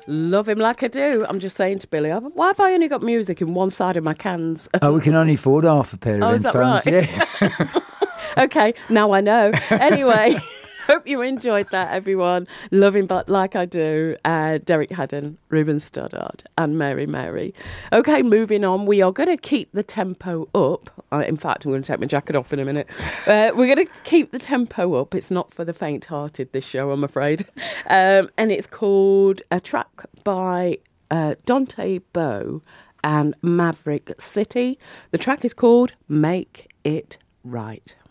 Love him like I do. I'm just saying to Billy, why have I only got music in one side of my cans? Oh, we can only afford half a pair of is that headphones. right? Yeah. Okay, now I know. Anyway, hope you enjoyed that, everyone. Love him but like I do. Derek Haddon, Ruben Stoddard and Mary. Okay, moving on. We are going to keep the tempo up. In fact, I'm going to take my jacket off in a minute. We're going to keep the tempo up. It's not for the faint-hearted, this show, I'm afraid. And it's called a track by Dante Bowe and Maverick City. The track is called Make It Right.